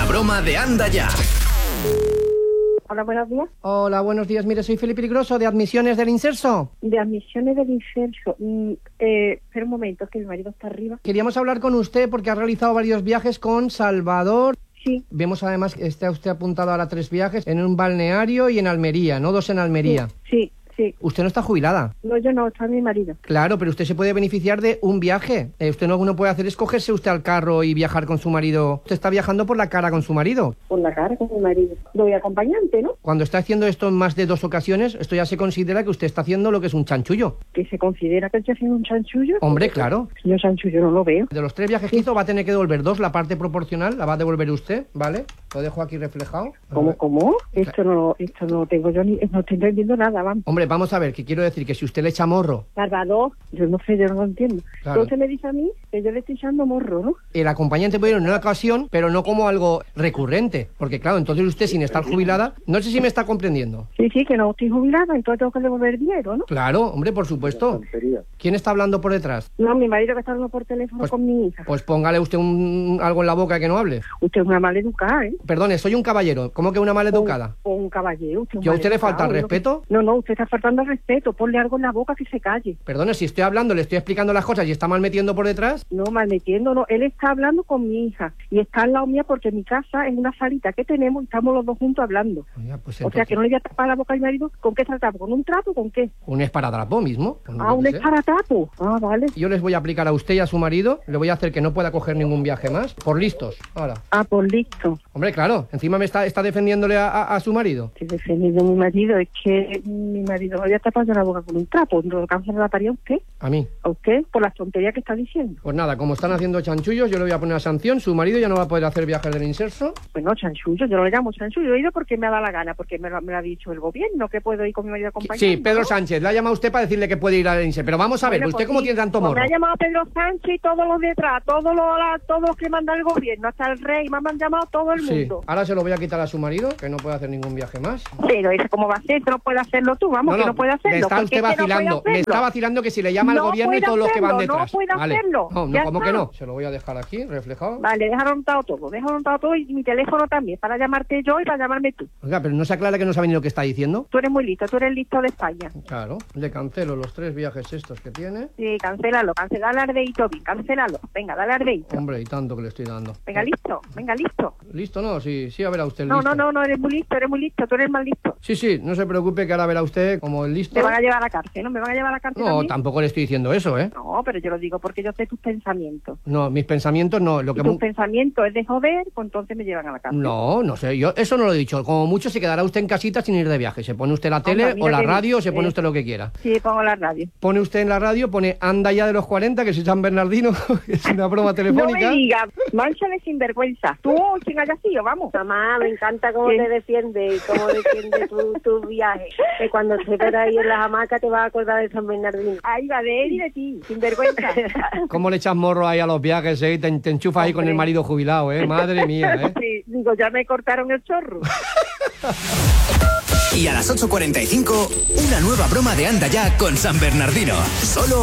La broma de Anda Ya. Hola, buenos días. Hola, buenos días. Mire, soy Felipe Grosso, de Admisiones del Inserso. De Admisiones del Inserso. Espera un momento, que el marido está arriba. Queríamos hablar con usted porque ha realizado varios viajes con Salvador. Sí. Vemos además que está usted apuntado ahora a 3 viajes en un balneario y en Almería, ¿no? 2 en Almería. Sí. ¿Usted no está jubilada? No, yo no, está mi marido. Claro, pero usted se puede beneficiar de un viaje. Usted no puede hacer es cogerse usted al carro y viajar con su marido. Usted está viajando por la cara con su marido. Por la cara con mi marido. Lo voy acompañante, ¿no? Cuando está haciendo esto en más de 2 ocasiones, esto ya se considera que usted está haciendo lo que es un chanchullo. ¿Que se considera que estoy haciendo un chanchullo? Hombre, claro. Yo chanchullo no lo veo. De los 3 viajes que hizo va a tener que devolver 2, la parte proporcional la va a devolver usted, ¿vale? Lo dejo aquí reflejado. ¿Cómo? Esto no tengo yo ni... No estoy entendiendo nada, vamos. Hombre, vamos a ver, que quiero decir que si usted le echa morro... Salvador, yo no sé, yo no lo entiendo. Claro. Entonces me dice a mí que yo le estoy echando morro, ¿no? El acompañante puede ir en una ocasión, pero no como algo recurrente. Porque claro, entonces usted sin estar jubilada... No sé si me está comprendiendo. Sí, que no estoy jubilada, entonces tengo que devolver dinero, ¿no? Claro, hombre, por supuesto. ¿Quién está hablando por detrás? No, mi marido que está hablando por teléfono con mi hija. Pues póngale usted algo en la boca que no hable. Usted es una maleducada, ¿eh? Perdone, soy un caballero. ¿Cómo que una maleducada? O un caballero. Usted ¿Y a usted le falta el respeto? No, usted está faltando al respeto. Ponle algo en la boca que se calle. Perdone, si estoy hablando, le estoy explicando las cosas y está mal metiendo por detrás. No, mal metiendo, no. Él está hablando con mi hija y está al lado mía porque mi casa es una salita que tenemos y estamos los dos juntos hablando. Oiga, pues entonces... O sea, que no le voy a tapar la boca al marido. ¿Con qué tratamos? ¿Con un trapo? ¿Con qué? Un esparadrapo mismo. Un esparadrapo. Ah, vale. Yo les voy a aplicar a usted y a su marido, le voy a hacer que no pueda coger ningún viaje más, por listos. Ahora. Ah, por listo. Hombre, claro, encima me está defendiéndole a su marido. Estoy defendiendo a mi marido, es que mi marido me había tapado la boca con un trapo. ¿No se la taparía a usted? ¿A mí? ¿A usted? Por las tonterías que está diciendo. Pues nada, como están haciendo chanchullos, yo le voy a poner una sanción, su marido ya no va a poder hacer viajes del Inserso. Pues no, chanchullo, yo no le llamo chanchullo, he ido porque me ha dado la gana, porque me lo ha dicho el gobierno, que puedo ir con mi marido acompañando. Sí, Pedro Sánchez, le ha llamado usted para decirle que puede ir al Inserso, pero vamos a ver, ¿usted cómo tiene tanto morro? Me ha llamado Pedro Sánchez y todos los detrás, todos los que manda el gobierno, hasta el rey, me han llamado todo el mundo. Ahora se lo voy a quitar a su marido, que no puede hacer ningún viaje más. Pero eso cómo va a ser, no puede hacerlo tú, vamos, que no puede hacerlo. Me está usted vacilando, me está vacilando que si le llama al gobierno y todos los que van detrás. No puede hacerlo. No, ¿cómo que no? Se lo voy a dejar aquí, reflejado. Vale, deja anotado todo y mi teléfono también, para llamarte yo y para llamarme tú. Oiga, pero no se aclara que no sabe ni lo que está diciendo. Tú eres muy listo, tú eres listo de España. Claro, le cancelo los 3 viajes estos que tiene. Sí, cancela el ardeíto, bien, cancélalo. Venga, dale ardeíto. Hombre, y tanto que le estoy dando. Venga, listo. ¿Listo, no? Sí, a ver a usted no, listo. No, eres muy listo, tú eres más listo. Sí, no se preocupe que ahora verá usted como el listo. Me van a llevar a la cárcel, ¿no? ¿Me van a llevar a la cárcel No, también? tampoco le estoy diciendo eso, ¿eh? No, pero yo lo digo porque yo sé tus pensamientos. No, mis pensamientos no. Si tus pensamientos es de joder, pues entonces me llevan a la cárcel. No sé, yo eso no lo he dicho. Como mucho se quedará usted en casita sin ir de viaje. Se pone usted la tele o la radio, se pone usted lo que quiera. Sí, pongo la radio. Pone usted en la radio, pone Anda Ya de los 40, que soy San Bernardino, que es una broma telefónica. No me digas, manchale sinvergüenza. Tú, quien haya sido, vamos. Mamá, me encanta cómo te defiende y cómo defiende tu viaje. Que cuando estés por ahí en las hamacas te vas a acordar de San Bernardino. Ahí va, de él y de ti, sinvergüenza. ¿Cómo le echas morro ahí a los viajes, eh? Te enchufas ahí con el marido jubilado, ¿eh? Madre mía, ¿eh? Sí, digo, ya me cortaron el chorro. Y a las 8:45, una nueva broma de Anda Ya con San Bernardino. Solo